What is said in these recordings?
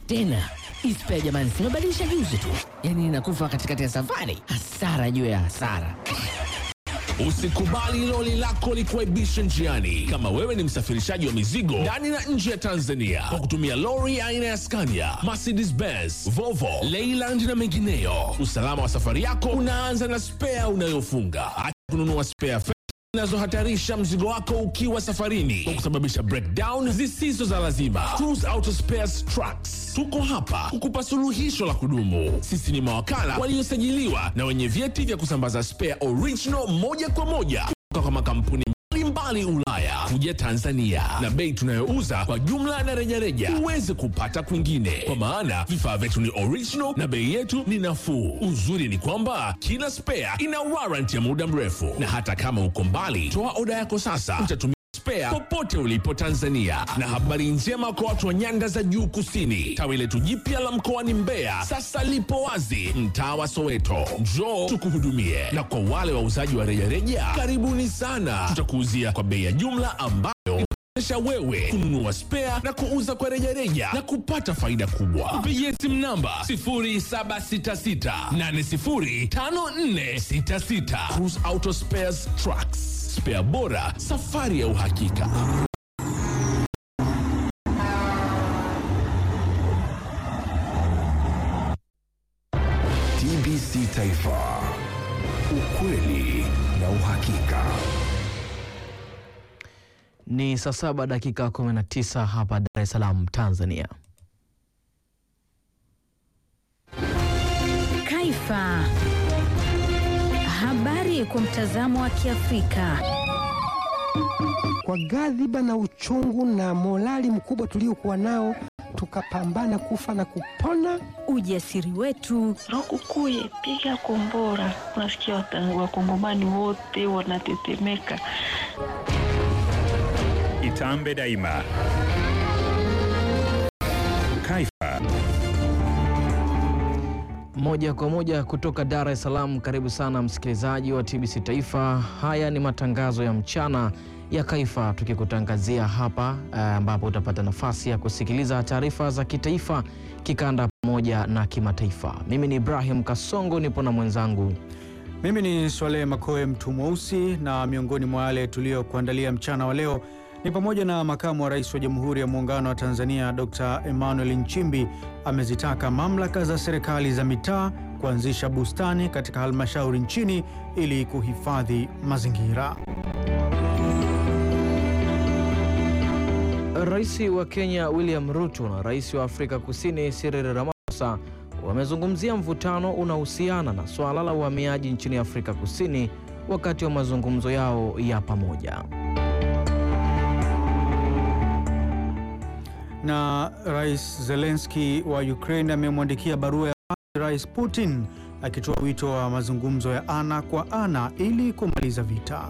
Tena spare jamani, simebadilisha juzi tu. Yaani inakufa katikati ya safari. Hasara juu ya hasara. Usikubali lori lako likuaibishe njiani. Kama wewe ni msafirishaji wa mizigo ndani na nje ya Tanzania kwa kutumia lori aina ya Scania, Mercedes Benz, Volvo, Leyland na mengineyo, usalama wa safari yako unaanza na spare unayofunga. Acha kununua spare zinazohatarisha mzigo wako ukiwa safarini kwa kusababisha breakdown zisizo za lazima. Cruise Auto Spares Trucks, tuko hapa kukupa suluhisho la kudumu. Sisi ni mawakala waliosajiliwa na wenye vyeti vya kusambaza spare original moja kwa moja kutoka kwa makampuni mbalimbali Ulaya kuja Tanzania, na bei tunayouza kwa jumla na rejareja uweze kupata kwingine, kwa maana vifaa vyetu ni original na bei yetu ni nafuu. Uzuri ni kwamba kila spare ina warranty ya muda mrefu, na hata kama uko mbali, toa oda yako sasa, utatumia spare popote ulipo Tanzania. Na habari njema kwa watu wa nyanda za juu kusini, tawi letu jipya la mkoani Mbeya sasa lipo wazi mtaa wa Soweto. Njoo tukuhudumie, na kwa wale wauzaji wa rejareja, karibuni sana. Tutakuuzia kwa bei ya jumla ambayo inawezesha wewe kununua spare na kuuza kwa rejareja na kupata faida kubwa. Pigie simu namba 0766805466. Cruise Auto Spares Trucks, spare bora, safari ya uhakika. TBC Taifa, ukweli na uhakika. Ni saa 7 dakika 19 hapa Dar es Salaam, Tanzania. Kaifa. Habari kwa mtazamo wa Kiafrika. Kwa ghadhiba na uchungu na morali mkubwa tuliokuwa nao, tukapambana kufa na kupona. Ujasiri wetu. Rokukuye, piga kombora. Unasikia wakongomani wote wanatetemeka. Itambe daima. Kaifa. Moja kwa moja kutoka Dar es Salaam. Karibu sana msikilizaji wa TBC Taifa. Haya ni matangazo ya mchana ya Kaifa, tukikutangazia hapa ambapo utapata nafasi ya kusikiliza taarifa za kitaifa, kikanda pamoja na kimataifa. Mimi ni Ibrahim Kasongo, nipo na mwenzangu. Mimi ni Swaleh Makoe mtu mweusi, na miongoni mwa wale tuliokuandalia mchana wa leo ni pamoja na makamu wa rais wa Jamhuri ya Muungano wa Tanzania Dr. Emmanuel Nchimbi amezitaka mamlaka za serikali za mitaa kuanzisha bustani katika halmashauri nchini ili kuhifadhi mazingira. Rais wa Kenya William Ruto na rais wa Afrika Kusini Cyril Ramaphosa wamezungumzia mvutano unaohusiana na swala la uhamiaji nchini Afrika Kusini wakati wa mazungumzo yao ya pamoja. Na Rais Zelensky wa Ukraine amemwandikia barua ya Rais Putin akitoa wito wa mazungumzo ya ana kwa ana ili kumaliza vita.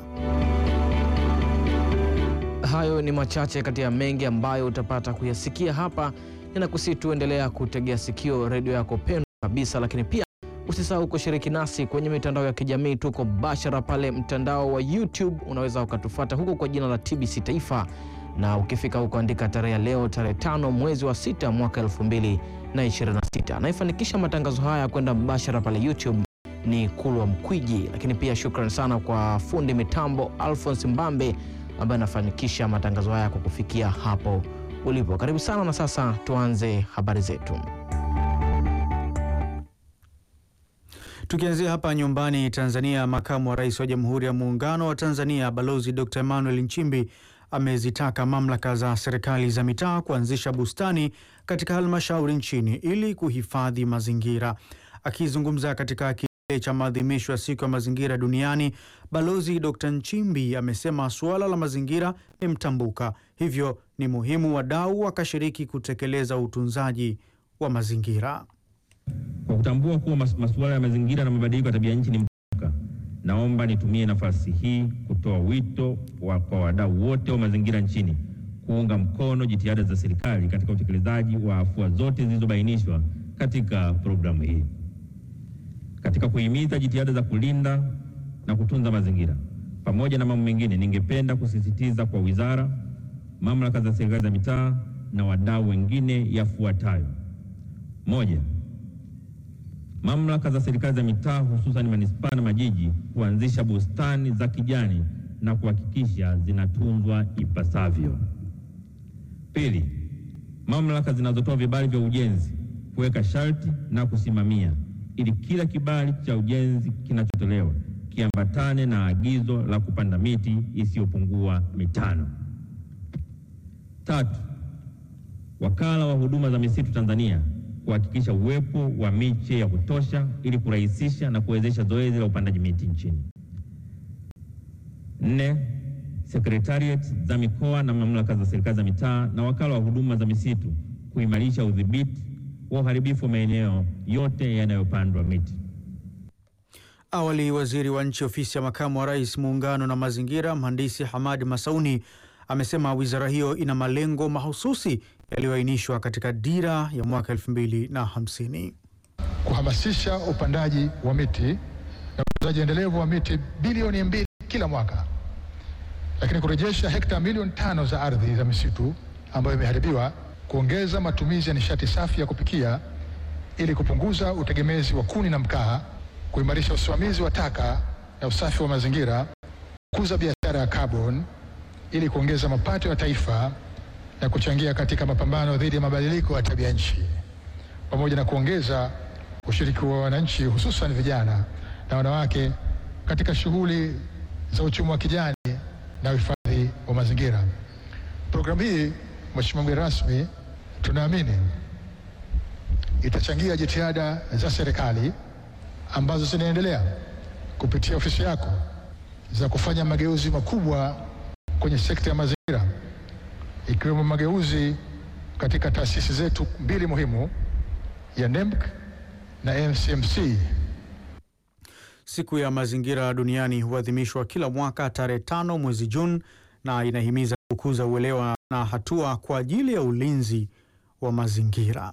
Hayo ni machache kati ya mengi ambayo utapata kuyasikia hapa. Ninakusihi tuendelea kutegea sikio redio yako pendwa kabisa, lakini pia usisahau kushiriki nasi kwenye mitandao ya kijamii. Tuko bashara pale mtandao wa YouTube, unaweza ukatufuata huko kwa jina la TBC Taifa, na ukifika huko andika tarehe leo, tarehe 5 mwezi wa 6 mwaka 2026. Naifanikisha matangazo haya kwenda bashara pale YouTube ni Kulwa Mkwiji, lakini pia shukrani sana kwa fundi mitambo Alphonse Mbambe ambaye anafanikisha matangazo haya kwa kufikia hapo ulipo. Karibu sana, na sasa tuanze habari zetu. Tukianzia hapa nyumbani Tanzania, makamu wa rais wa Jamhuri ya Muungano wa Tanzania Balozi Dr. Emmanuel Nchimbi amezitaka mamlaka za serikali za mitaa kuanzisha bustani katika halmashauri nchini ili kuhifadhi mazingira. Akizungumza katika kilele cha maadhimisho ya siku ya mazingira duniani, Balozi Dr. Nchimbi amesema suala la mazingira ni mtambuka, hivyo ni muhimu wadau wakashiriki kutekeleza utunzaji wa mazingira. Kwa kutambua kuwa masuala ya mazingira na mabadiliko ya tabia nchi ni mtambuka, naomba nitumie nafasi hii kutoa wito kwa wadau wote wa mazingira nchini kuunga mkono jitihada za serikali katika utekelezaji wa afua zote zilizobainishwa katika programu hii. Katika kuhimiza jitihada za kulinda na kutunza mazingira, pamoja na mambo mengine, ningependa kusisitiza kwa wizara, mamlaka za serikali za mitaa na wadau wengine yafuatayo. Moja, mamlaka za serikali za mitaa hususan manispaa na majiji kuanzisha bustani za kijani na kuhakikisha zinatunzwa ipasavyo. Pili, mamlaka zinazotoa vibali vya ujenzi kuweka sharti na kusimamia ili kila kibali cha ujenzi kinachotolewa kiambatane na agizo la kupanda miti isiyopungua 5. Tatu, wakala wa huduma za misitu Tanzania kuhakikisha uwepo wa miche ya kutosha ili kurahisisha na kuwezesha zoezi la upandaji miti nchini. 4, sekretariat za mikoa na mamlaka za serikali za mitaa na wakala wa huduma za misitu kuimarisha udhibiti wa uharibifu wa maeneo yote yanayopandwa miti. Awali, waziri wa nchi ofisi ya makamu wa rais muungano na mazingira, mhandisi Hamad Masauni, amesema wizara hiyo ina malengo mahususi yaliyoainishwa katika dira ya mwaka 2050. Kuhamasisha upandaji wa miti na utunzaji endelevu wa miti bilioni 2 kila mwaka, lakini kurejesha hekta milioni 5 za ardhi za misitu ambayo imeharibiwa, kuongeza matumizi ya nishati safi ya kupikia ili kupunguza utegemezi wa kuni na mkaa, kuimarisha usimamizi wa taka na usafi wa mazingira, kukuza biashara ya carbon ili kuongeza mapato ya taifa na kuchangia katika mapambano dhidi ya mabadiliko ya tabia nchi, pamoja na kuongeza ushiriki wa wananchi hususan vijana na wanawake katika shughuli za uchumi wa kijani na uhifadhi wa mazingira. Programu hii, Mheshimiwa mgeni rasmi, tunaamini itachangia jitihada za serikali ambazo zinaendelea kupitia ofisi yako za kufanya mageuzi makubwa kwenye sekta ya mazingira, ikiwemo mageuzi katika taasisi zetu 2 muhimu ya NEMC na NCMC. Siku ya mazingira duniani huadhimishwa kila mwaka tarehe 5 mwezi Juni na inahimiza kukuza uelewa na hatua kwa ajili ya ulinzi wa mazingira.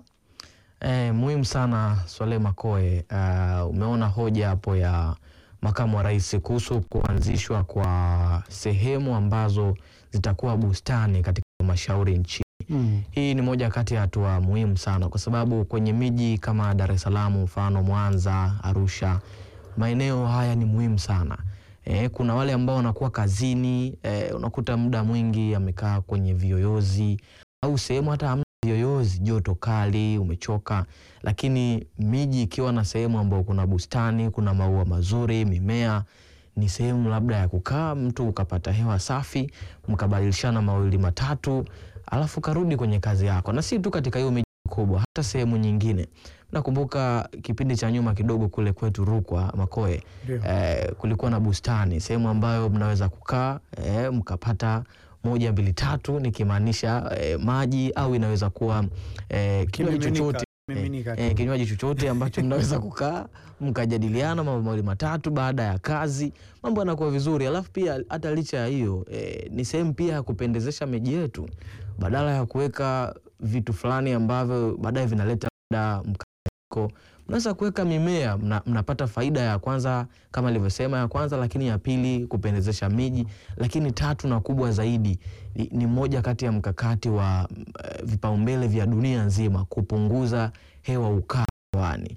Muhimu sana Swaleh Makoe. Umeona hoja hapo ya makamu wa rais kuhusu kuanzishwa kwa sehemu ambazo zitakuwa bustani katika halmashauri nchini. Hii ni moja kati ya hatua muhimu sana, kwa sababu kwenye miji kama Dar es Salaam, mfano Mwanza, Arusha, maeneo haya ni muhimu sana. Kuna wale ambao wanakuwa kazini, unakuta muda mwingi amekaa kwenye viyoyozi au sehemu hata hamna viyoyozi, joto kali, umechoka, lakini miji ikiwa na sehemu ambayo kuna bustani, kuna maua mazuri, mimea, ni sehemu labda ya kukaa, mtu ukapata hewa safi, mkabadilishana mawili matatu, alafu karudi kwenye kazi yako. Na si tu katika hiyo miji kubwa, hata sehemu nyingine. Nakumbuka kipindi cha nyuma kidogo kule kwetu Rukwa, Makoe, kulikuwa na bustani, sehemu ambayo mnaweza kukaa, mkapata 1, 2, 3, nikimaanisha maji, au inaweza kuwa kinywaji chochote. Kinywaji chochote ambacho mnaweza kukaa mkajadiliana mambo mawili matatu baada ya kazi, mambo yanakuwa vizuri. Alafu pia hata licha ya hiyo ni sehemu pia ya kupendezesha miji yetu, badala ya kuweka vitu fulani ambavyo baadaye vinaleta mkako, mnaweza kuweka mimea, mnapata faida ya kwanza kama nilivyosema ya kwanza, lakini ya pili kupendezesha miji, lakini tatu na kubwa zaidi ni moja kati ya mkakati wa vipaumbele vya dunia nzima, kupunguza hewa ukaa hewani,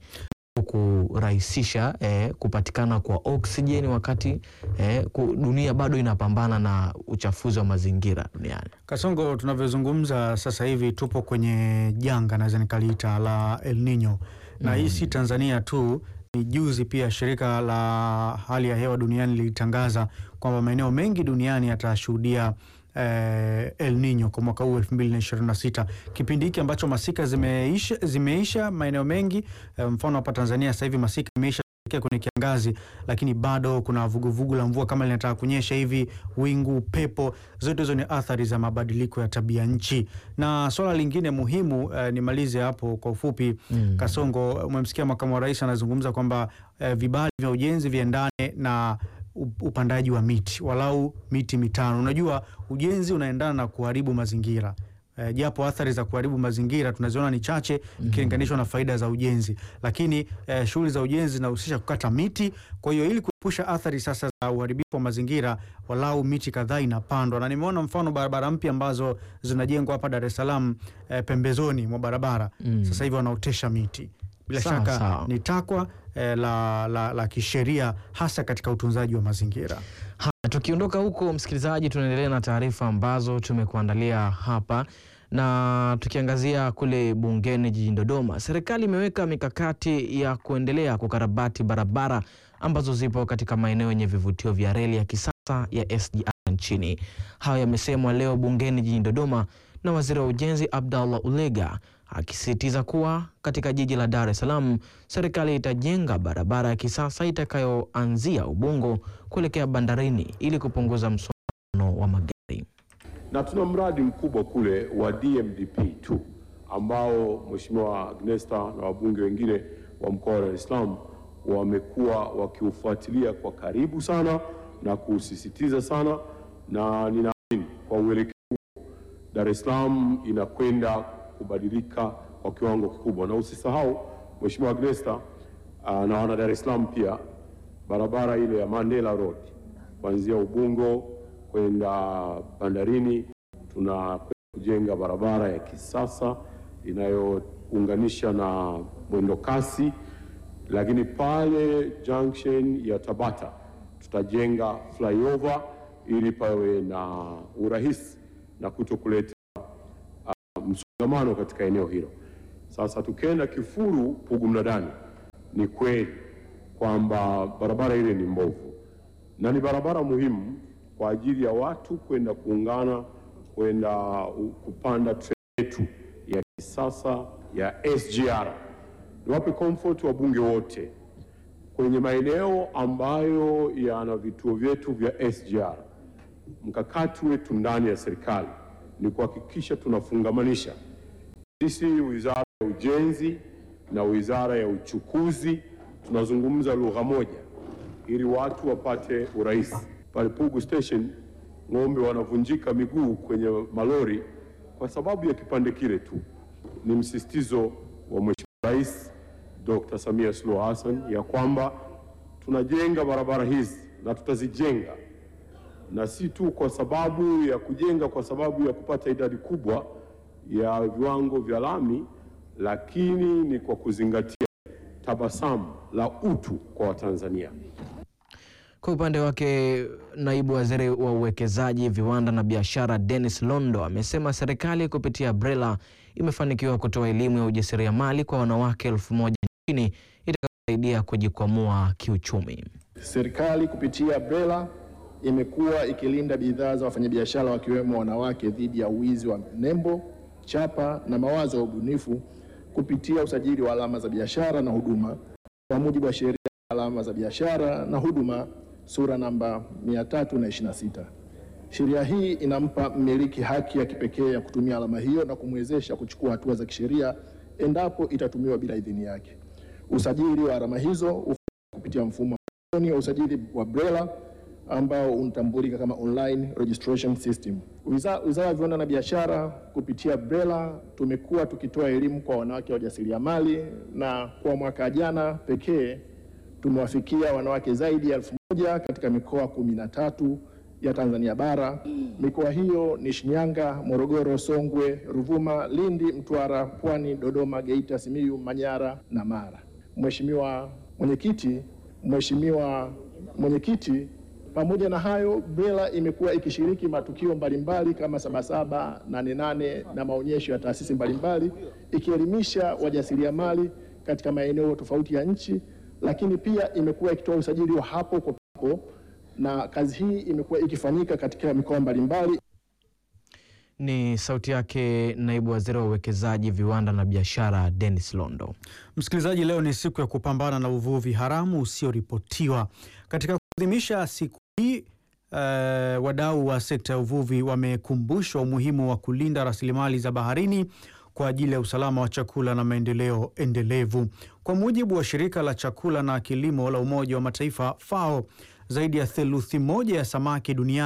kurahisisha kupatikana kwa oksijeni wakati dunia bado inapambana na uchafuzi wa mazingira duniani. Kasongo, tunavyozungumza sasa hivi tupo kwenye janga naweza nikaliita la El Nino. Na hii si Tanzania tu, ni juzi pia shirika la hali ya hewa duniani lilitangaza kwamba maeneo mengi duniani yatashuhudia El Nino kwa mwaka huu 2026. Kipindi hiki ambacho masika zimeisha maeneo mengi, mfano hapa Tanzania sasa hivi masika imeisha kwenye kiangazi, lakini bado kuna vuguvugu la mvua kama linataka kunyesha hivi, wingu, pepo, zote hizo ni athari za mabadiliko ya tabia nchi. Na swala lingine muhimu, nimalize hapo kwa ufupi, Kasongo, umemsikia makamu wa rais anazungumza kwamba vibali vya ujenzi viendane na upandaji wa miti, walau miti 5. Unajua ujenzi unaendana na kuharibu mazingira. japo athari za kuharibu mazingira tunaziona ni chache ikilinganishwa na faida za ujenzi, lakini shughuli za ujenzi zinahusisha kukata miti. Kwa hiyo ili kuepusha athari sasa za uharibifu wa mazingira, walau miti kadhaa inapandwa, na nimeona mfano barabara mpya ambazo zinajengwa hapa Dar es Salaam, pembezoni mwa barabara sasa hivi wanaotesha miti. Bila shaka ni takwa la kisheria, hasa katika utunzaji wa mazingira. Tukiondoka huko, msikilizaji, tunaendelea na taarifa ambazo tumekuandalia hapa, na tukiangazia kule bungeni jijini Dodoma. Serikali imeweka mikakati ya kuendelea kukarabati barabara ambazo zipo katika maeneo yenye vivutio vya reli ya kisasa ya SGR nchini. Hayo yamesemwa leo bungeni jijini Dodoma na Waziri wa Ujenzi Abdallah Ulega, akisisitiza kuwa katika jiji la Dar es Salaam serikali itajenga barabara ya kisasa itakayoanzia Ubungo kuelekea bandarini ili kupunguza msongamano wa magari. Na tuna mradi mkubwa kule wa DMDP2 ambao Mheshimiwa Agnesta na wabunge wengine wa mkoa wa Dar es Salaam wamekuwa wakiufuatilia kwa karibu sana na kusisitiza sana, na ninaamini kwa uelekeo Dar es Salaam inakwenda kubadilika kwa kiwango kikubwa. Na usisahau Mheshimiwa Agnesta na wana Dar es Salaam pia, barabara ile ya Mandela Road kuanzia Ubungo kwenda bandarini, tuna kujenga barabara ya kisasa inayounganisha na mwendo kasi, lakini pale junction ya Tabata tutajenga flyover ili pawe na urahisi na kutokuleta msongamano katika eneo hilo. Sasa tukienda Kifuru Pugu Mnadani, ni kweli kwamba barabara ile ni mbovu na ni barabara muhimu kwa ajili ya watu kwenda kuungana, kwenda kupanda treni yetu ya kisasa ya SGR. Niwape comfort wabunge wote kwenye maeneo ambayo yana vituo vyetu vya SGR. Mkakati wetu ndani ya serikali ni kuhakikisha tunafungamanisha sisi Wizara ya Ujenzi na Wizara ya Uchukuzi, tunazungumza lugha moja ili watu wapate urahisi. Pale Pugu Station ng'ombe wanavunjika miguu kwenye malori kwa sababu ya kipande kile tu. Ni msisitizo wa Mheshimiwa Rais Dr. Samia Suluhu Hassan ya kwamba tunajenga barabara hizi na tutazijenga, na si tu kwa sababu ya kujenga, kwa sababu ya kupata idadi kubwa ya viwango vya lami, lakini ni kwa kuzingatia tabasamu la utu kwa Watanzania. Kwa upande wake, naibu waziri wa uwekezaji, viwanda na biashara Dennis Londo amesema serikali kupitia BRELA imefanikiwa kutoa elimu ya ujasiriamali kwa wanawake 1000 nchini itakayosaidia kujikwamua kiuchumi. Serikali kupitia BRELA imekuwa ikilinda bidhaa za wafanyabiashara wakiwemo wanawake dhidi ya uwizi wa nembo, chapa na mawazo ya ubunifu kupitia usajili wa alama za biashara na huduma kwa mujibu wa sheria ya alama za biashara na huduma sura namba 326. Sheria hii inampa mmiliki haki ya kipekee ya kutumia alama hiyo na kumwezesha kuchukua hatua za kisheria endapo itatumiwa bila idhini yake. Usajili wa alama hizo ufanywa kupitia mfumo wa usajili wa BRELA ambao unatambulika kama Online Registration System. Wizara ya Viwanda na Biashara kupitia BRELA tumekuwa tukitoa elimu kwa wanawake wajasiriamali, na kwa mwaka jana pekee tumewafikia wanawake zaidi ya 1000 katika mikoa 13 ya Tanzania bara. Mikoa hiyo ni Shinyanga, Morogoro, Songwe, Ruvuma, Lindi, Mtwara, Pwani, Dodoma, Geita, Simiyu, Manyara na Mara. Mheshimiwa Mwenyekiti, pamoja na hayo, BRELA imekuwa ikishiriki matukio mbalimbali kama Sabasaba, 88 na maonyesho ya taasisi mbalimbali ikielimisha wajasiriamali katika maeneo tofauti ya nchi, lakini pia imekuwa ikitoa usajili wa hapo kwa hapo, na kazi hii imekuwa ikifanyika katika mikoa mbalimbali. Ni sauti yake naibu waziri wa uwekezaji, viwanda na biashara Dennis Londo. Msikilizaji, leo ni siku ya kupambana na uvuvi haramu usioripotiwa. Katika kuadhimisha siku hii, wadau wa sekta ya uvuvi wamekumbushwa umuhimu wa kulinda rasilimali za baharini kwa ajili ya usalama wa chakula na maendeleo endelevu. Kwa mujibu wa shirika la chakula na kilimo la Umoja wa Mataifa FAO, zaidi ya 1/3 ya samaki duniani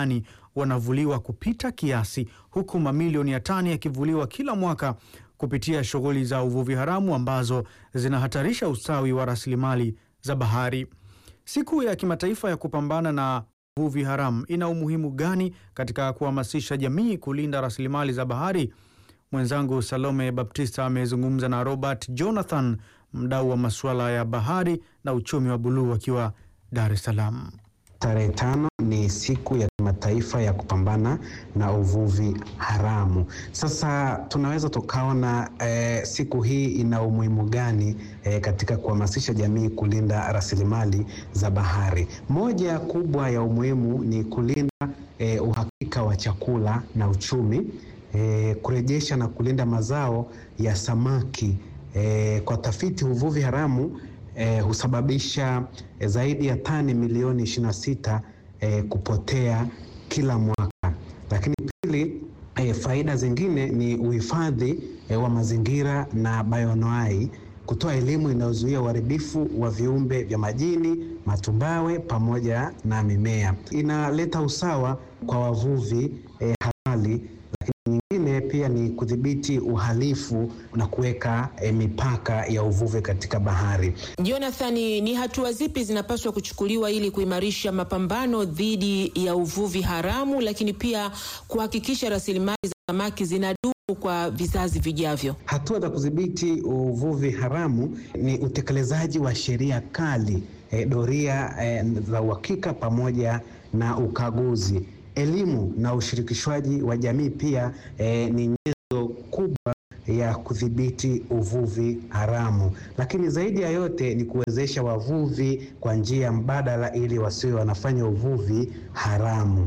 wanavuliwa kupita kiasi, huku mamilioni ya tani yakivuliwa kila mwaka kupitia shughuli za uvuvi haramu ambazo zinahatarisha ustawi wa rasilimali za bahari. Siku ya kimataifa ya kupambana na uvuvi haramu ina umuhimu gani katika kuhamasisha jamii kulinda rasilimali za bahari? Mwenzangu Salome Baptista amezungumza na Robert Jonathan, mdau wa masuala ya bahari na uchumi wa buluu, akiwa Dar es Salaam. Tarehe 5 ni siku ya kimataifa ya kupambana na uvuvi haramu. Sasa tunaweza tukaona siku hii ina umuhimu gani katika kuhamasisha jamii kulinda rasilimali za bahari. Moja kubwa ya umuhimu ni kulinda uhakika wa chakula na uchumi, kurejesha na kulinda mazao ya samaki. Kwa tafiti, uvuvi haramu husababisha zaidi ya tani milioni 26 kupotea kila mwaka. Lakini pili, faida zingine ni uhifadhi wa mazingira na bioanuai, kutoa elimu inayozuia uharibifu wa viumbe vya majini, matumbawe pamoja na mimea. Inaleta usawa kwa wavuvi halali. Lakini nyingine pia ni kudhibiti uhalifu na kuweka mipaka ya uvuvi katika bahari. Jonathan, ni hatua zipi zinapaswa kuchukuliwa ili kuimarisha mapambano dhidi ya uvuvi haramu, lakini pia kuhakikisha rasilimali za samaki zinadumu kwa vizazi vijavyo? Hatua za kudhibiti uvuvi haramu ni utekelezaji wa sheria kali, doria za uhakika pamoja na ukaguzi. Elimu na ushirikishwaji wa jamii pia ni nyenzo kubwa ya kudhibiti uvuvi haramu. Lakini zaidi ya yote ni kuwezesha wavuvi kwa njia mbadala ili wasiwe wanafanya uvuvi haramu.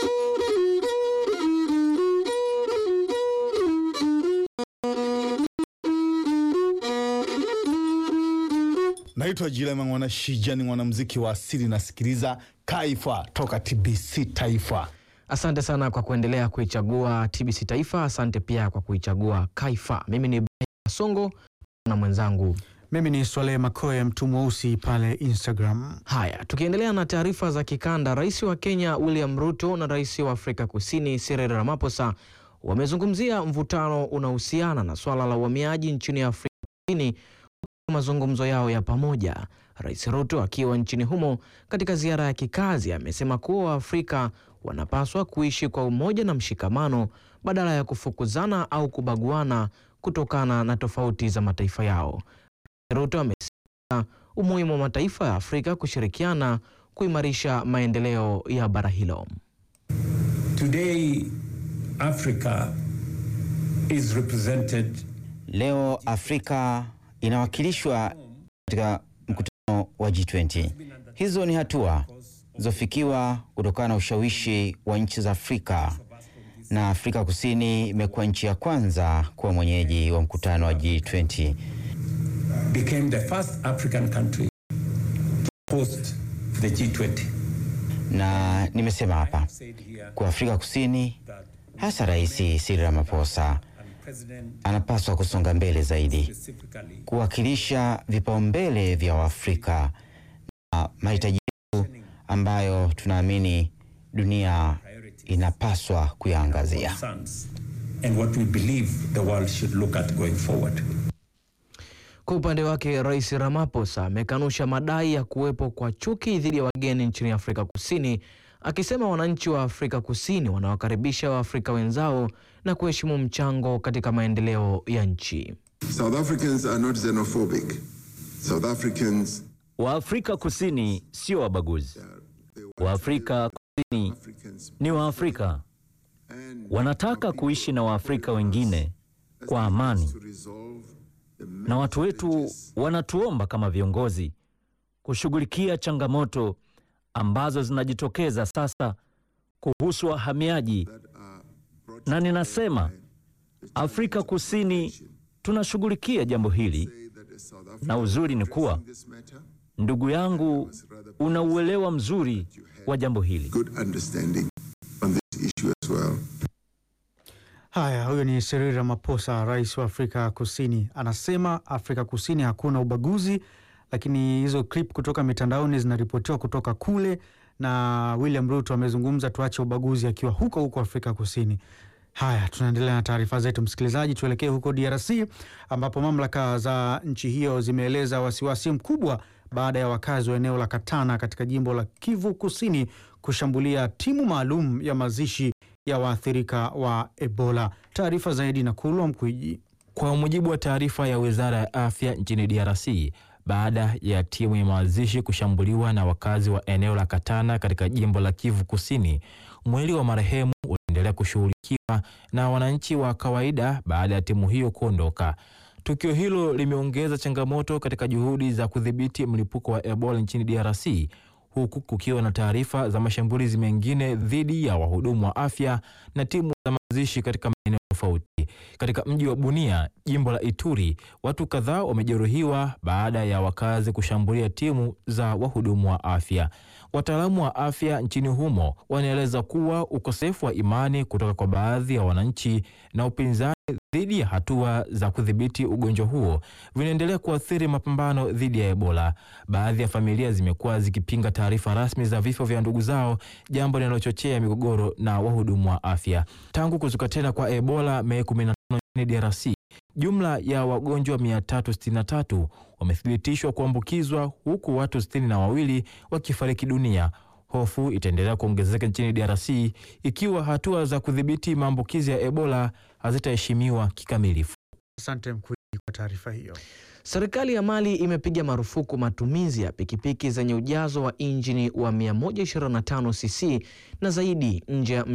Naitwa Jilema Mwanashijani, mwanamuziki wa asili, nasikiliza Kaifa toka TBC Taifa. Asante sana kwa kuendelea kuichagua TBC Taifa. Asante pia kwa kuichagua Kaifa. Mimi ni Songo na mwenzangu mimi ni Swale Makoe, mtu mweusi pale Instagram. Haya, tukiendelea na taarifa za kikanda, Rais wa Kenya William Ruto na Rais wa Afrika Kusini Cyril Ramaphosa wamezungumzia mvutano unaohusiana na swala la uhamiaji nchini Afrika Kusini kwa mazungumzo yao ya pamoja. Rais Ruto akiwa nchini humo katika ziara ya kikazi amesema kuwa Waafrika wanapaswa kuishi kwa umoja na mshikamano badala ya kufukuzana au kubaguana kutokana na tofauti za mataifa yao. Ruto amesema umuhimu wa mataifa ya Afrika kushirikiana kuimarisha maendeleo ya bara hilo. Today Africa is represented. Leo Afrika inawakilishwa katika mkutano wa G20. Hizo ni hatua zofikiwa kutokana na ushawishi wa nchi za Afrika, na Afrika Kusini imekuwa nchi ya kwanza kuwa mwenyeji wa mkutano wa G20. Became the first African country to host the G20. Na nimesema hapa kwa Afrika Kusini, hasa Rais Cyril Ramaphosa anapaswa kusonga mbele zaidi, kuwakilisha vipaumbele vya Waafrika na mahitaji yetu ambayo tunaamini dunia inapaswa kuyaangazia. And what we believe the world should look at going forward. Kwa upande wake, Rais Ramaphosa amekanusha madai ya kuwepo kwa chuki dhidi ya wageni nchini Afrika Kusini, akisema wananchi wa Afrika Kusini wanawakaribisha Waafrika wenzao na kuheshimu mchango katika maendeleo ya nchi. South Africans are not xenophobic. South Africans, Waafrika Kusini sio wabaguzi. Waafrika Kusini ni Waafrika. Wanataka kuishi na Waafrika wengine kwa amani. Na watu wetu wanatuomba kama viongozi kushughulikia changamoto ambazo zinajitokeza sasa kuhusu wahamiaji. Na ninasema Afrika Kusini tunashughulikia jambo hili, na uzuri ni kuwa ndugu yangu una uelewa mzuri wa jambo hili. Haya, huyo ni Cyril Ramaphosa, rais wa Afrika Kusini. Anasema Afrika Kusini hakuna ubaguzi, lakini hizo clip kutoka mitandaoni zinaripotiwa kutoka kule na William Ruto amezungumza tuache ubaguzi akiwa huko Afrika Kusini. Haya, tunaendelea na taarifa zetu msikilizaji, tuelekee huko DRC ambapo mamlaka za nchi hiyo zimeeleza wasiwasi mkubwa baada ya wakazi wa eneo la Katana katika jimbo la Kivu Kusini kushambulia timu maalum ya mazishi ya waathirika wa Ebola. Taarifa zaidi na Kulwa Mkwiji. Kwa mujibu wa taarifa ya Wizara ya Afya nchini DRC, baada ya timu ya mazishi kushambuliwa na wakazi wa eneo la Katana katika jimbo la Kivu Kusini, mwili wa marehemu unaendelea kushughulikiwa na wananchi wa kawaida baada ya timu hiyo kuondoka. Tukio hilo limeongeza changamoto katika juhudi za kudhibiti mlipuko wa Ebola nchini DRC, huku kukiwa na taarifa za mashambulizi mengine dhidi ya wahudumu wa afya na timu za mazishi katika maeneo tofauti. Katika mji wa Bunia, jimbo la Ituri, watu kadhaa wamejeruhiwa baada ya wakazi kushambulia timu za wahudumu wa afya. Wataalamu wa afya nchini humo wanaeleza kuwa ukosefu wa imani kutoka kwa baadhi ya wananchi na upinzani dhidi ya hatua za kudhibiti ugonjwa huo vinaendelea kuathiri mapambano dhidi ya Ebola. Baadhi ya familia zimekuwa zikipinga taarifa rasmi za vifo vya ndugu zao, jambo linalochochea migogoro na wahudumu wa afya. Tangu kuzuka tena kwa Ebola Mei 15 nchini DRC, jumla ya wagonjwa 363 wamethibitishwa kuambukizwa, huku watu 62 wakifariki dunia. Hofu itaendelea kuongezeka nchini DRC ikiwa hatua za kudhibiti maambukizi ya Ebola hazitaheshimiwa kikamilifu. Asante Mkwiji kwa taarifa hiyo. Serikali ya Mali imepiga marufuku matumizi ya pikipiki zenye ujazo wa injini wa 125 cc na zaidi nje ya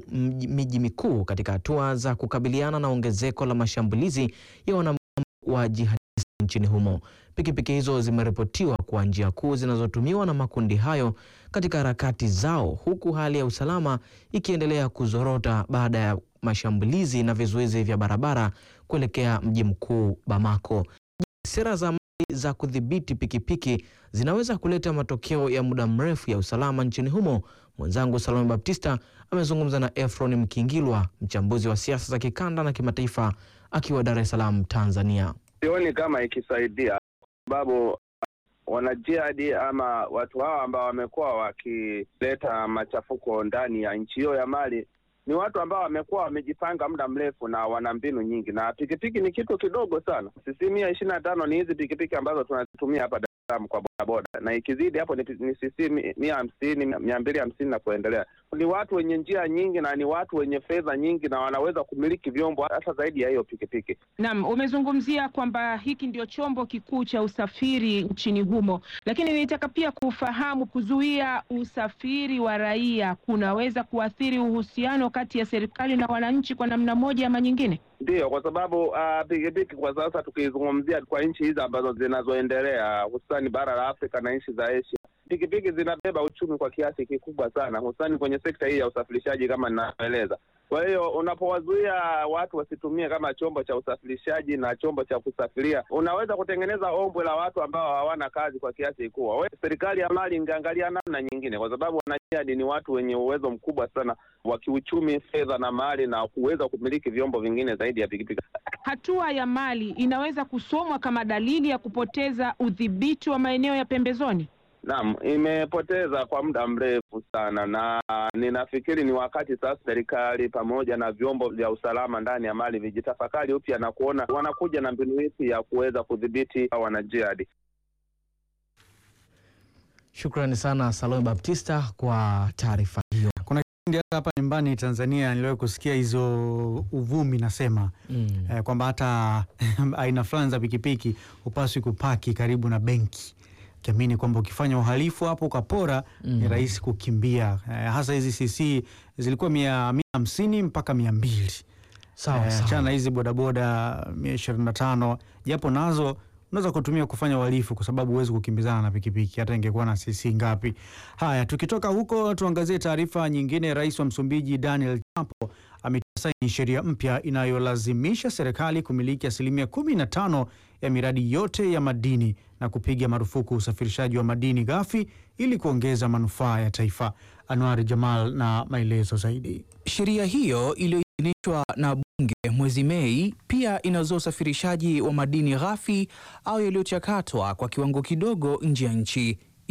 miji mikuu katika hatua za kukabiliana na ongezeko la mashambulizi ya wanamgambo wa jihadisti nchini humo. Pikipiki hizo zimeripotiwa kwa njia kuu zinazotumiwa na makundi hayo katika harakati zao, huku hali ya usalama ikiendelea kuzorota baada ya mashambulizi na vizuizi vya barabara kuelekea mji mkuu Bamako. Sera za Mali za kudhibiti pikipiki zinaweza kuleta matokeo ya muda mrefu ya usalama nchini humo. Mwenzangu Salome Baptista amezungumza na Efron Mkingilwa, mchambuzi wa siasa za kikanda na kimataifa, akiwa Dar es Salaam, Tanzania. Sioni kama ikisaidia, sababu wanajihadi ama watu hawa ambao wamekuwa wakileta machafuko ndani ya nchi hiyo ya Mali ni watu ambao wamekuwa wamejipanga muda mrefu na wana mbinu nyingi, na pikipiki ni kitu kidogo sana. Sisi 125 ni hizi pikipiki ambazo tunatumia hapa Dar es Salaam kwa bodaboda, na ikizidi hapo ni sisi 150, 250 na kuendelea. Ni watu wenye njia nyingi na ni watu wenye fedha nyingi na wanaweza kumiliki vyombo hata zaidi ya hiyo pikipiki. Naam, umezungumzia kwamba hiki ndio chombo kikuu cha usafiri nchini humo, lakini nitaka pia kufahamu, kuzuia usafiri wa raia kunaweza kuathiri uhusiano kati ya serikali na wananchi kwa namna moja ama nyingine? Ndio, kwa sababu pikipiki kwa sasa tukizungumzia kwa nchi hizi ambazo zinazoendelea, hususani bara la Afrika na nchi za Asia, pikipiki zinabeba uchumi kwa kiasi kikubwa sana, hususani kwenye sekta hii ya usafirishaji kama ninaeleza. Kwa hiyo unapowazuia watu wasitumie kama chombo cha usafirishaji na chombo cha kusafiria, unaweza kutengeneza ombwe la watu ambao hawana kazi kwa kiasi kikubwa. Serikali ya Mali ingeangalia namna nyingine, kwa sababu wanajihadi ni watu wenye uwezo mkubwa sana wa kiuchumi, fedha na mali, na kuweza kumiliki vyombo vingine zaidi ya pikipiki. Hatua ya Mali inaweza kusomwa kama dalili ya kupoteza udhibiti wa maeneo ya pembezoni? Naam, imepoteza kwa muda mrefu sana, na ninafikiri ni wakati sasa serikali pamoja na vyombo vya usalama ndani ya Mali vijitafakari upya na kuona wanakuja na mbinu hizi ya kuweza kudhibiti wanajihadi. Shukrani sana Salome Baptista kwa taarifa hiyo. Kuna kipindi hapa nyumbani Tanzania niliwahi kusikia hizo uvumi nasema kwamba hata aina fulani za pikipiki upaswi kupaki karibu na benki, kiamini kwamba ukifanya uhalifu hapo ukapora ni rahisi kukimbia. Hasa hizi CC zilikuwa 150 mpaka 200. Sawa sawa. Chana hizi bodaboda 125 japo nazo unaweza kutumia kufanya uhalifu kwa sababu huwezi kukimbizana na pikipiki hata ingekuwa na CC ngapi. Haya, tukitoka huko tuangazie taarifa nyingine. Rais wa Msumbiji Daniel Chapo amesaini sheria mpya inayolazimisha serikali kumiliki 15% ya miradi yote ya madini na kupiga marufuku usafirishaji wa madini ghafi ili kuongeza manufaa ya taifa. Anwar Jamal na maelezo zaidi. Sheria hiyo iliyoidhinishwa na bunge mwezi Mei pia inazuia usafirishaji wa madini ghafi au yaliyochakatwa kwa kiwango kidogo nje ya nchi.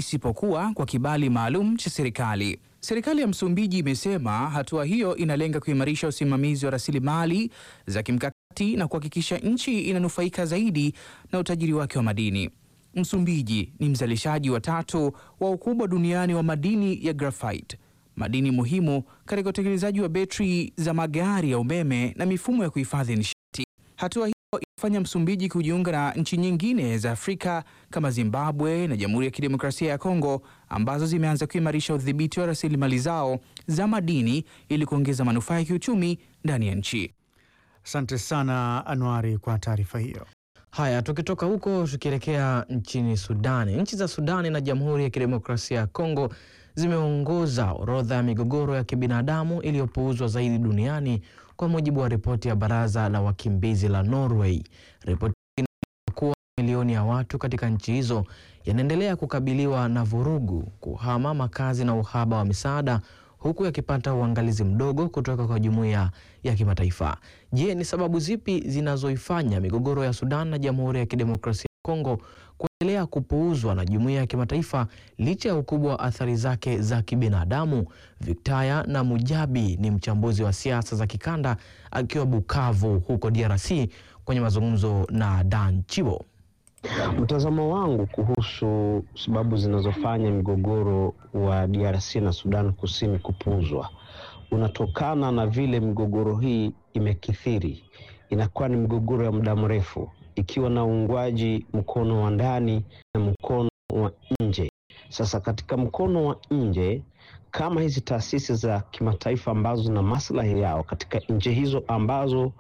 isipokuwa kwa kibali maalum cha serikali. Serikali ya Msumbiji imesema hatua hiyo inalenga kuimarisha usimamizi wa rasilimali za kimkakati na kuhakikisha nchi inanufaika zaidi na utajiri wake wa madini. Msumbiji ni mzalishaji wa 3 wa ukubwa duniani wa madini ya graphite, madini muhimu katika utengenezaji wa betri za magari ya umeme na mifumo ya kuhifadhi nishati. Hatua hiyo inafanya Msumbiji kujiunga na nchi nyingine za Afrika kama Zimbabwe na Jamhuri ya Kidemokrasia ya Kongo ambazo zimeanza kuimarisha udhibiti wa rasilimali zao za madini ili kuongeza manufaa ya kiuchumi ndani ya nchi. Asante sana Anwari kwa taarifa hiyo. Haya, tukitoka huko tukielekea nchini Sudani. Nchi za Sudani na Jamhuri ya Kidemokrasia ya Kongo zimeongoza orodha ya migogoro ya kibinadamu iliyopuuzwa zaidi duniani kwa mujibu wa ripoti ya Baraza la Wakimbizi la Norway. Ripoti inaonyesha kuwa milioni ya watu katika nchi hizo yanaendelea kukabiliwa na vurugu, kuhama makazi na uhaba wa misaada, huku yakipata uangalizi mdogo kutoka kwa jumuiya ya kimataifa. Je, ni sababu zipi zinazoifanya migogoro ya Sudan na Jamhuri ya Kidemokrasia ya Kongo kuendelea kupuuzwa na jumuiya ya kimataifa licha ya ukubwa wa athari zake za kibinadamu? Victoria na Mujabi ni mchambuzi wa siasa za kikanda akiwa Bukavu huko DRC kwenye mazungumzo na Dan Chibo. Mtazamo wangu kuhusu sababu zinazofanya migogoro wa DRC na Sudan Kusini kupuuzwa unatokana na vile migogoro hii imekithiri. Inakuwa ni migogoro ya muda mrefu ikiwa na uungwaji mkono wa ndani na mkono wa nje. Sasa katika mkono wa nje, kama hizi taasisi za kimataifa ambazo zina maslahi yao katika nchi hizo ambazo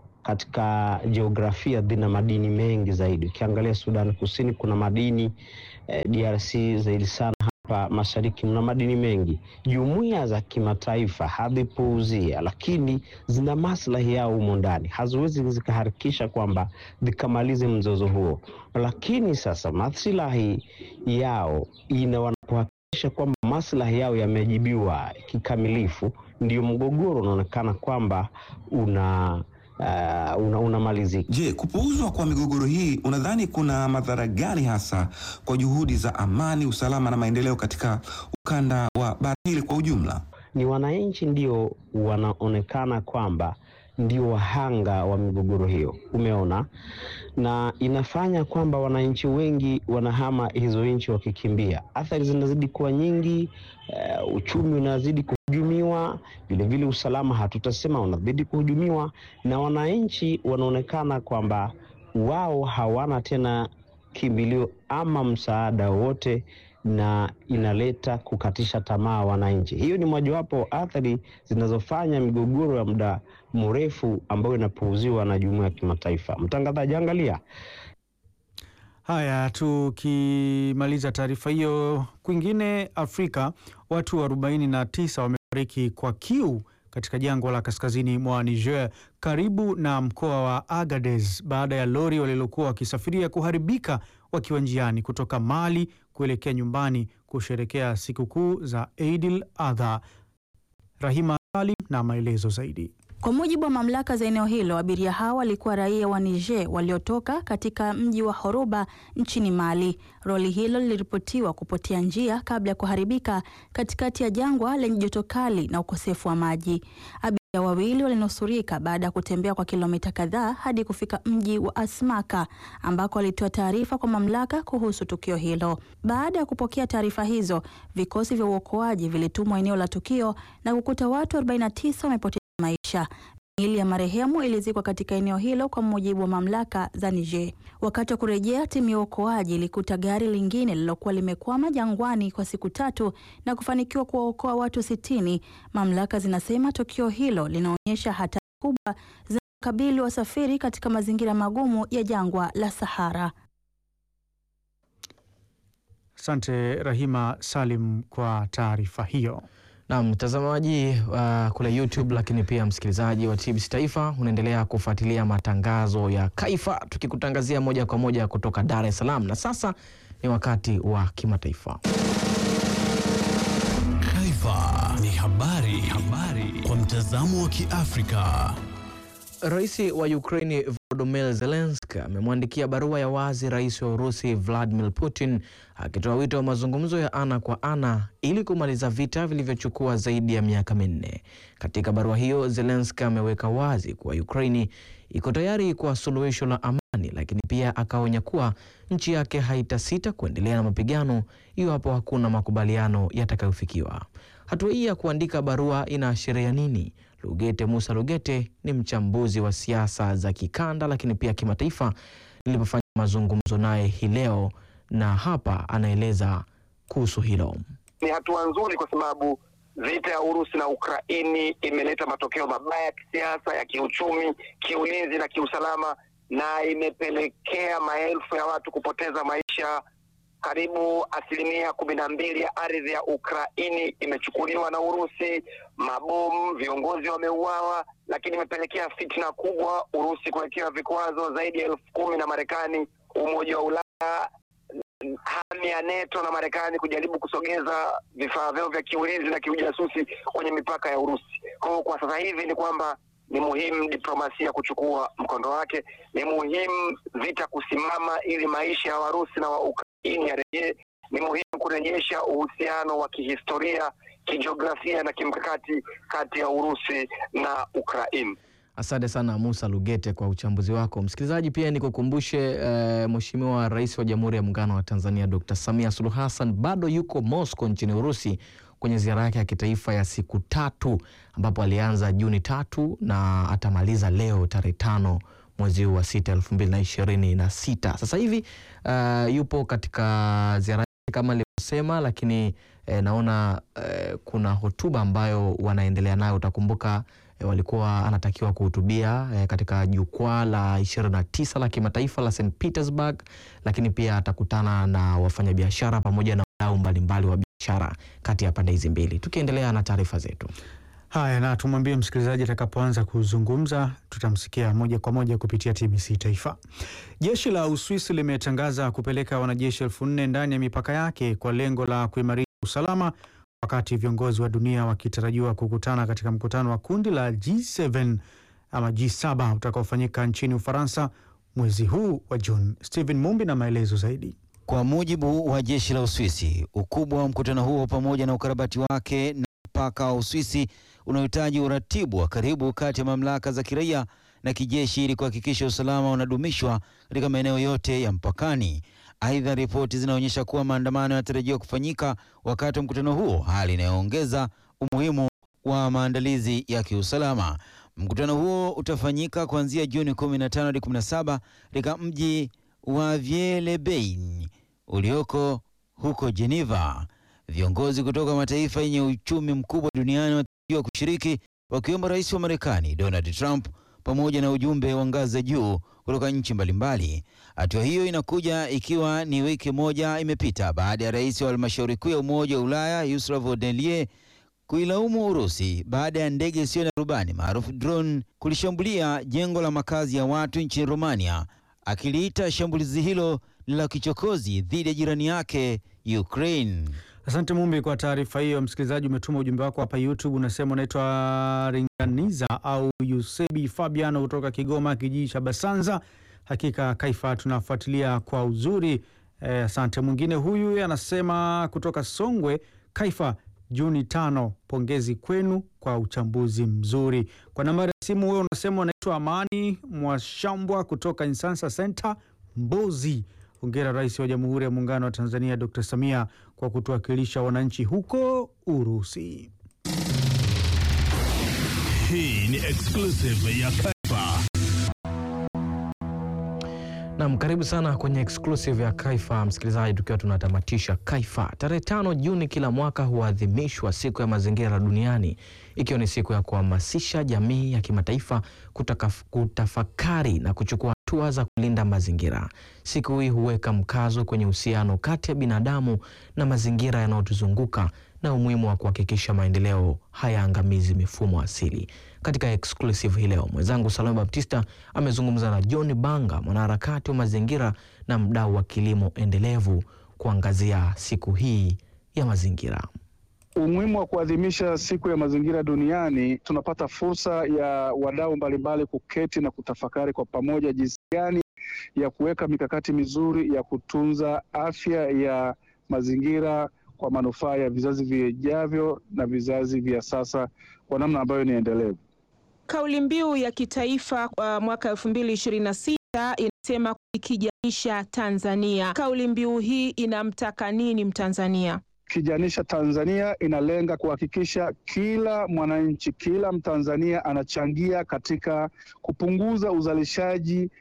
katika jiografia zina madini mengi zaidi. Ukiangalia Sudan Kusini kuna madini, DRC zaidi sana hapa mashariki mna madini mengi. Jumuiya za kimataifa hazipuuzia, lakini zina maslahi yao humo ndani. Haziwezi zikaharakisha kwamba zikamalize mzozo huo. Lakini sasa maslahi yao wanapohakikisha kwamba maslahi yao yamejibiwa kikamilifu, ndio mgogoro unaonekana kwamba unamalizika. Je, kupuuzwa kwa migogoro hii unadhani kuna madhara gani hasa kwa juhudi za amani, usalama na maendeleo katika ukanda wa bara hili kwa ujumla? Ni wananchi ndio wanaonekana kwamba ndio wahanga wa migogoro hiyo. Umeona? Na inafanya kwamba wananchi wengi wanahama hizo nchi wakikimbia. Athari zinazidi kuwa nyingi, uchumi unazidi kuhujumiwa, vile vile usalama hatutasema unazidi kuhujumiwa, na wananchi wanaonekana kwamba wao hawana tena kimbilio ama msaada wote, na inaleta kukatisha tamaa wananchi. Hiyo ni mojawapo athari zinazofanya migogoro ya muda mrefu ambayo inapuuziwa na jumuiya ya kimataifa. Mtangazaji, angalia. Haya, tukimaliza taarifa hiyo, kwingine Afrika watu 49 wamefariki kwa kiu katika jangwa la kaskazini mwa Niger karibu na mkoa wa Agadez baada ya lori walilokuwa wakisafiria kuharibika wakiwa njiani kutoka Mali kuelekea nyumbani kusherekea sikukuu za Eid al-Adha. Rahima Salim na maelezo zaidi. Kwa mujibu wa mamlaka za eneo hilo, abiria hao walikuwa raia wa Niger waliotoka katika mji wa Horuba nchini Mali. Lori hilo liliripotiwa kupotea njia kabla ya kuharibika katikati ya jangwa lenye joto kali na ukosefu wa maji. Abiria wawili walinusurika baada ya kutembea kwa kilomita kadhaa hadi kufika mji wa Asmaka ambako walitoa taarifa kwa mamlaka kuhusu tukio hilo. Baada ya kupokea taarifa hizo, vikosi vya uokoaji vilitumwa eneo la tukio na kukuta watu 49 wamepoteza maisha. Miili ya marehemu ilizikwa katika eneo hilo kwa mujibu wa mamlaka za Niger. Wakati wa kurejea, timu ya uokoaji ilikuta gari lingine lilokuwa limekwama jangwani kwa siku 3 na kufanikiwa kuwaokoa watu 60. Mamlaka zinasema tukio hilo linaonyesha hatari kubwa za kukabili wasafiri katika mazingira magumu ya jangwa la Sahara. Asante Rahima Salim kwa taarifa hiyo. Na mtazamaji kule YouTube, lakini pia msikilizaji wa TBC Taifa, unaendelea kufuatilia matangazo ya Kaifa tukikutangazia moja kwa moja kutoka Dar es Salaam. Na sasa ni wakati wa kimataifa. Kaifa ni habari kwa mtazamo wa Kiafrika. Rais wa Ukraine Volodymyr Zelensky amemwandikia barua ya wazi Rais wa Urusi Vladimir Putin akitoa wito wa mazungumzo ya ana kwa ana ili kumaliza vita vilivyochukua zaidi ya miaka minne. Katika barua hiyo, Zelensky ameweka wazi kuwa Ukraine iko tayari kwa suluhisho la amani, lakini pia akaonya kuwa nchi yake haitasita kuendelea na mapigano iwapo hakuna makubaliano yatakayofikiwa. Hatua hii ya kuandika barua inaashiria nini? Musa Lugete ni mchambuzi wa siasa za kikanda lakini pia kimataifa. Nilipofanya mazungumzo naye hii leo na hapa anaeleza kuhusu hilo. Ni hatua nzuri kwa sababu vita ya Urusi na Ukraini imeleta matokeo mabaya ya kisiasa, ya kiuchumi, kiulinzi na kiusalama, na imepelekea maelfu ya watu kupoteza maisha. Karibu 12% ya ardhi ya Ukraini imechukuliwa na Urusi, mabomu, viongozi wameuawa, lakini imepelekea fitna kubwa, Urusi kuwekewa vikwazo zaidi ya 10,000 na Marekani, Umoja wa Ulaya, hami ya NATO na Marekani kujaribu kusogeza vifaa vyao vya kiulinzi na kiujasusi kwenye mipaka ya Urusi. Kwa sasa hivi ni kwamba ni muhimu diplomasia kuchukua mkondo wake, ni muhimu vita kusimama ili maisha ya Warusi na wa Ukraini yarejee, ni muhimu kurejesha uhusiano wa kihistoria, kijiografia na kimkakati kati ya Urusi na Ukraini. Asante sana Musa Lugete kwa uchambuzi wako. Msikilizaji, pia nikukumbushe Mheshimiwa Rais wa Jamhuri ya Muungano wa Tanzania Dr. Samia Suluhu Hassan bado yuko Moscow nchini Urusi kwenye ziara yake ya kitaifa ya siku 3 ambapo alianza Juni 3 na atamaliza leo tarehe 5 mwezi wa 6 2026. Sasa hivi yupo katika ziara kama nilivyosema, lakini naona kuna hotuba ambayo wanaendelea nayo. Utakumbuka walikuwa anatakiwa kuhutubia katika jukwaa la 29 la kimataifa la St. Petersburg, lakini pia atakutana na wafanyabiashara pamoja na wadau mbalimbali wa biashara kati ya pande hizi mbili. Tukiendelea na taarifa zetu. Haya, na tumwambie msikilizaji atakapoanza kuzungumza tutamsikia moja kwa moja kupitia TBC Taifa. Jeshi la Uswisi limetangaza kupeleka wanajeshi 4,000 ndani ya mipaka yake kwa lengo la kuimarisha usalama, wakati viongozi wa dunia wakitarajiwa kukutana katika mkutano wa kundi la G7 ama G7 utakaofanyika nchini Ufaransa mwezi huu wa Juni. Steven Mumbi na maelezo zaidi. Kwa mujibu wa jeshi la Uswisi, ukubwa wa mkutano huo pamoja na ukarabati wake na mpaka wa Uswisi unahitaji uratibu wa karibu kati ya mamlaka za kiraia na kijeshi ili kuhakikisha usalama unadumishwa katika maeneo yote ya mpakani. Aidha, ripoti zinaonyesha kuwa maandamano yanatarajiwa kufanyika wakati wa mkutano huo, hali inayoongeza umuhimu wa maandalizi ya kiusalama. Mkutano huo utafanyika kuanzia Juni 15 hadi 17 katika mji wa Villeurbanne ulioko huko Geneva. Viongozi kutoka mataifa yenye uchumi mkubwa duniani wanatarajiwa kushiriki, wakiwemo Rais wa Marekani Donald Trump pamoja na ujumbe wa ngazi za juu kutoka nchi mbalimbali. Hatua hiyo inakuja ikiwa ni wiki moja imepita baada ya Rais wa Halmashauri Kuu ya Umoja wa Ulaya Ursula von der Leyen kuilaumu Urusi baada ya ndege isiyo na rubani maarufu drone kulishambulia jengo la makazi ya watu nchini Romania, akiliita shambulizi hilo la kichokozi dhidi ya jirani yake Ukraine. Asante Mumbi kwa taarifa hiyo. Msikilizaji, umetuma ujumbe wako hapa YouTube, unasema unaitwa Ringaniza au Yusebi Fabiano kutoka Kigoma, kijiji cha Basanza. Hakika Kaifa tunafuatilia kwa uzuri. Asante. Mwingine huyu anasema kutoka Songwe, Kaifa Juni 5, pongezi kwenu kwa uchambuzi mzuri. Kwa nambari ya simu wewe unasema unaitwa Amani Mwashambwa kutoka Insansa Center Mbozi. Hongera Rais wa Jamhuri ya Muungano wa Tanzania Dr. Samia kwa kutuwakilisha wananchi huko Urusi. Hii ni exclusive ya Kaifa. Naam, karibu sana kwenye exclusive ya Kaifa msikilizaji, tukiwa tunatamatisha Kaifa. Tarehe 5 Juni kila mwaka huadhimishwa siku ya mazingira duniani, ikiwa ni siku ya kuhamasisha jamii ya kimataifa kutafakari na kuchukua hatua za kulinda mazingira. Siku hii huweka mkazo kwenye uhusiano kati ya binadamu na mazingira yanayotuzunguka na umuhimu wa kuhakikisha maendeleo hayaangamizi mifumo asili. Katika exclusive hii leo, mwenzangu Salome Baptista amezungumza na John Banga, mwanaharakati wa mazingira na mdau wa kilimo endelevu, kuangazia siku hii ya mazingira. Umuhimu wa kuadhimisha siku ya mazingira duniani, tunapata fursa ya wadau mbalimbali kuketi na kutafakari kwa pamoja jinsi gani ya kuweka mikakati mizuri ya kutunza afya ya mazingira kwa manufaa ya vizazi vijavyo na vizazi vya sasa kwa namna ambayo ni endelevu. Kauli mbiu ya kitaifa mwaka 2026 inasema kuikijanisha Tanzania. Kauli mbiu hii inamtaka nini Mtanzania? Kijanisha Tanzania inalenga kuhakikisha kila mwananchi, kila Mtanzania anachangia katika kupunguza uzalishaji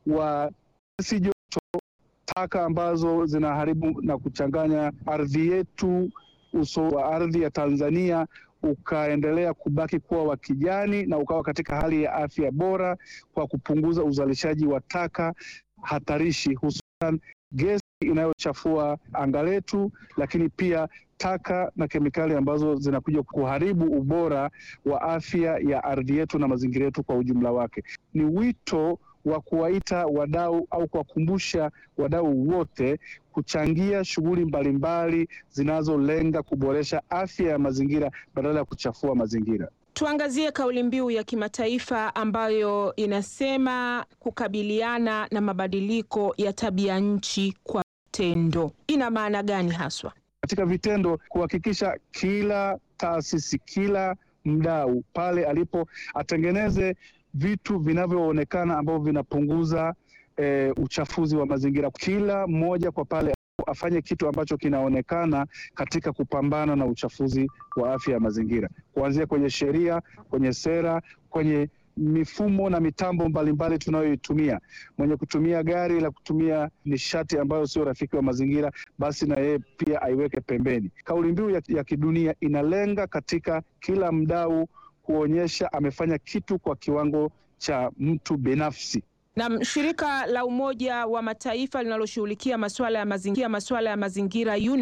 wa gesi joto, taka ambazo zinaharibu na kuchanganya ardhi yetu. Uso wa ardhi ya Tanzania ukaendelea kubaki kuwa wa kijani na ukawa katika hali ya afya bora kwa kupunguza uzalishaji wa taka hatarishi, hususan gesi inayochafua anga letu, lakini pia taka na kemikali ambazo zinakuja kuharibu ubora wa afya ya ardhi yetu na mazingira yetu kwa ujumla wake. Ni wito wa kuwaita wadau au kuwakumbusha wadau wote kuchangia shughuli mbalimbali zinazolenga kuboresha afya ya mazingira badala ya kuchafua mazingira. Tuangazie kauli mbiu ya kimataifa ambayo inasema kukabiliana na mabadiliko ya tabia nchi kwa vitendo. Ina maana gani haswa? Katika vitendo, kuhakikisha kila taasisi, kila mdau pale alipo atengeneze vitu vinavyoonekana ambavyo vinapunguza uchafuzi wa mazingira. Kila mmoja kwa pale afanye kitu ambacho kinaonekana katika kupambana na uchafuzi wa afya ya mazingira, kuanzia kwenye sheria, kwenye sera, kwenye mifumo na mitambo mbalimbali tunayoitumia. Mwenye kutumia gari la kutumia nishati ambayo sio rafiki wa mazingira, basi na yeye pia aiweke pembeni. Kauli mbiu ya kidunia inalenga katika kila mdau kuonyesha amefanya kitu kwa kiwango cha mtu binafsi. Na shirika la Umoja wa Mataifa linaloshughulikia masuala ya mazingira UNEP